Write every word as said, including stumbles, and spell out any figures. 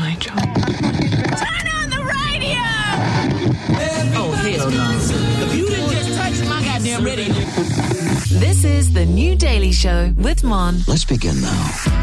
my job. Turn on the radio! Oh, hell no. If you didn't just touch my goddamn radio. This is The New Daily Show with Mon. Let's begin now.